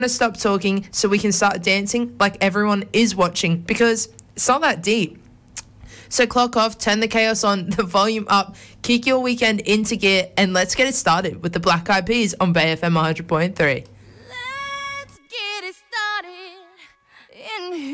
to stop talking so we can start dancing like everyone is watching, because it's not that deep. So clock off, turn the chaos on, the volume up, kick your weekend into gear, and let's get it started with the Black Eyed Peas on BayFM 100.3. Let's get it started in